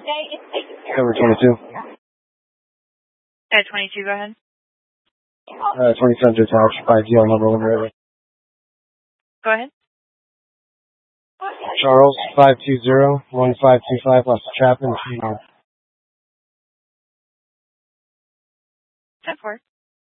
Cover 22. 22, go ahead. 27 to attach, 5DL number 1 ready. Go ahead. Charles, 520-1525, West Chapman, 10-4.